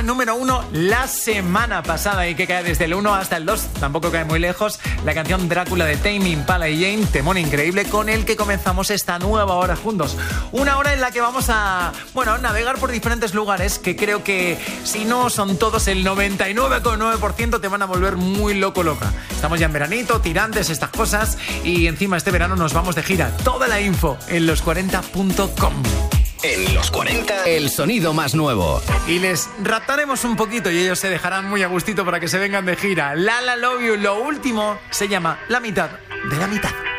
Número 1 la semana pasada y que cae desde el 1 hasta el 2, tampoco cae muy lejos, la canción Drácula de Tame Impala y Jane, temón increíble con el que comenzamos esta nueva hora juntos. Una hora en la que vamos a, navegar por diferentes lugares que creo que si no son todos, el 99,9% te van a volver muy loca. Estamos ya en veranito, tirantes, estas cosas, y encima este verano nos vamos de gira. Toda la info en los40.com. En los 40, el sonido más nuevo. Y les raptaremos un poquito y ellos se dejarán muy a gustito para que se vengan de gira. La Love You, lo último se llama La mitad de la mitad.